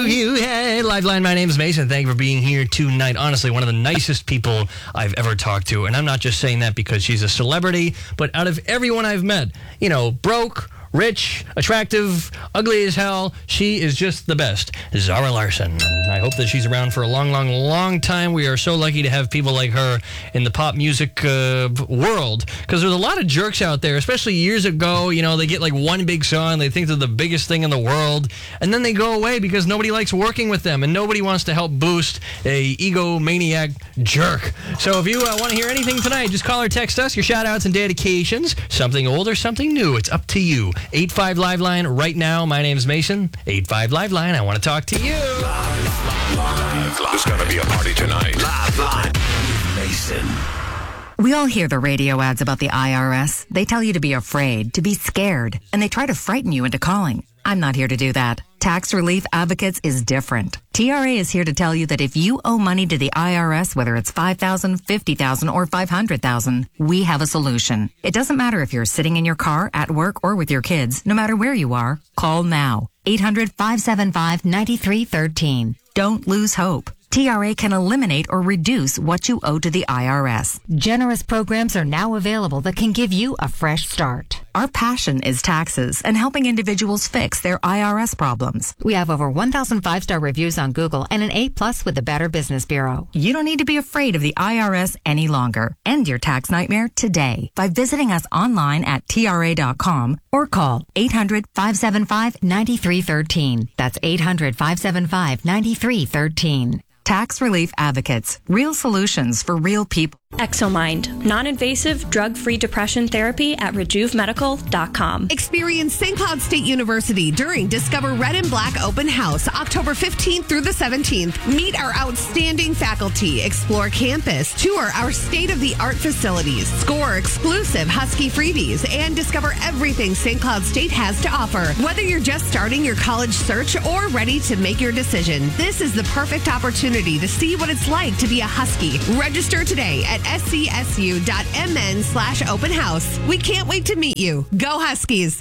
Hey, Lifeline, my name is Mason. Thank you for being here tonight. Honestly, one of the nicest people I've ever talked to. And I'm not just saying that because she's a celebrity, but out of everyone I've met, broke, rich, attractive, ugly as hell, she is just the best. Zara Larsson. I hope that she's around for a long, long, long time. We are so lucky to have people like her in the pop music world, because there's a lot of jerks out there, especially years ago. They get like one big song, they think they're the biggest thing in the world, and then they go away because nobody likes working with them, and nobody wants to help boost a egomaniac jerk. So if you want to hear anything tonight, just call or text us, your shout-outs and dedications, something old or something new. It's up to you. 85 Liveline right now. My name's Mason. 85 Liveline. I want to talk to you. Live. There's going to be a party tonight. Liveline with Mason. We all hear the radio ads about the IRS. They tell you to be afraid, to be scared, and they try to frighten you into calling. I'm not here to do that. Tax Relief Advocates is different. TRA is here to tell you that if you owe money to the IRS, whether it's $5,000, $50,000, or $500,000, we have a solution. It doesn't matter if you're sitting in your car, at work, or with your kids. No matter where you are, call now. 800-575-9313. Don't lose hope. TRA can eliminate or reduce what you owe to the IRS. Generous programs are now available that can give you a fresh start. Our passion is taxes and helping individuals fix their IRS problems. We have over 1,000 five-star reviews on Google and an A+ with the Better Business Bureau. You don't need to be afraid of the IRS any longer. End your tax nightmare today by visiting us online at TRA.com or call 800-575-9313. That's 800-575-9313. Tax Relief Advocates. Real solutions for real people. Exomind, non-invasive, drug-free depression therapy at RejuveMedical.com. Experience St. Cloud State University during Discover Red and Black Open House, October 15th through the 17th. Meet our outstanding faculty, explore campus, tour our state-of-the-art facilities, score exclusive Husky freebies, and discover everything St. Cloud State has to offer. Whether you're just starting your college search or ready to make your decision, this is the perfect opportunity to see what it's like to be a Husky. Register today at scsu.mn/open house. We can't wait to meet you. Go Huskies.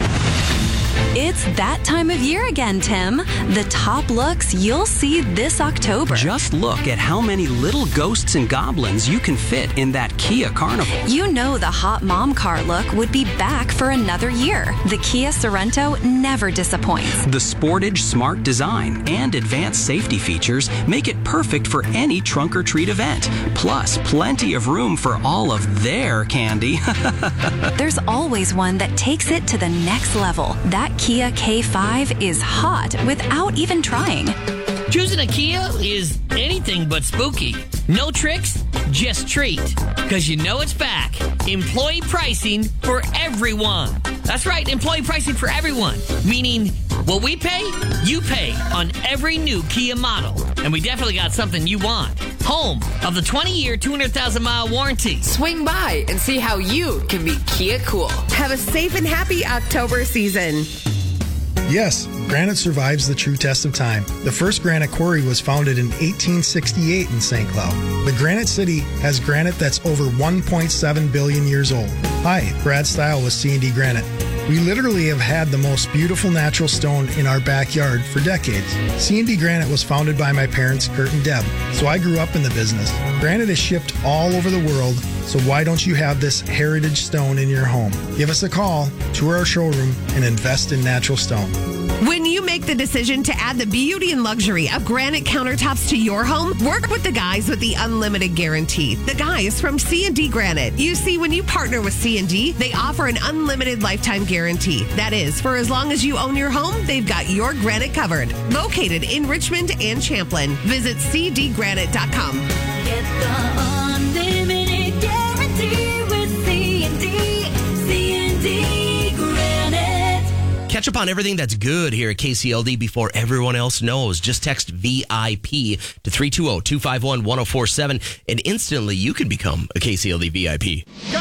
It's that time of year again, Tim. The top looks you'll see this October. Just look at how many little ghosts and goblins you can fit in that Kia Carnival. You know the hot mom car look would be back for another year. The Kia Sorento never disappoints. The Sportage Smart design and advanced safety features make it perfect for any trunk or treat event. Plus, plenty of room for all of their candy. There's always one that takes it to the next level. That Kia K5 is hot without even trying. Choosing a Kia is anything but spooky. No tricks, just treat. Because you know it's back. Employee pricing for everyone. That's right, employee pricing for everyone. Meaning, what we pay, you pay on every new Kia model. And we definitely got something you want. Home of the 20-year, 200,000-mile warranty. Swing by and see how you can be Kia cool. Have a safe and happy October season. Yes, granite survives the true test of time. The first granite quarry was founded in 1868 in St. Cloud. The Granite City has granite that's over 1.7 billion years old. Hi, Brad Stile with C&D Granite. We literally have had the most beautiful natural stone in our backyard for decades. C&D Granite was founded by my parents, Kurt and Deb, so I grew up in the business. Granite is shipped all over the world, so why don't you have this heritage stone in your home? Give us a call, tour our showroom, and invest in natural stone. When you make the decision to add the beauty and luxury of granite countertops to your home, work with the guys with the unlimited guarantee. The guys from C&D Granite. You see, when you partner with C&D, they offer an unlimited lifetime guarantee. That is, for as long as you own your home, they've got your granite covered. Located in Richmond and Champlin. Visit cdgranite.com. Get the unlimited guarantee with C&D Granite. Catch up on everything that's good here at KCLD before everyone else knows. Just text VIP to 320-251-1047 and instantly you can become a KCLD VIP.